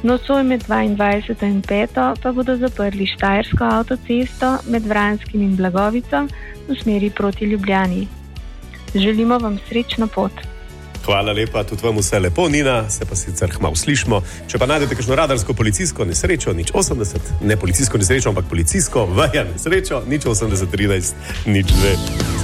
Nocoj med 22. in 5. pa bodo zaprli Štajersko avtocesto med Vranskim in Blagovico v smeri proti Ljubljani. Želimo vam srečno pot. Hvala lepa, tudi vam vse lepo, Nina, se pa sicer hmal slišmo. Če pa najdete kakšno radarsko policijsko nesrečo, 080, ne policijsko nesrečo, ampak policijsko vaja nesrečo, 080 13 02.